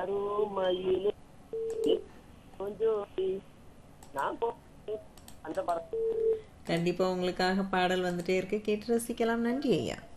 அருமையிலே கொஞ்சம் நான் அந்த படம் கண்டிப்பா உங்களுக்காக பாடல் வந்துட்டே இருக்கு, கேட்டு ரசிக்கலாம். நன்றி ஐயா.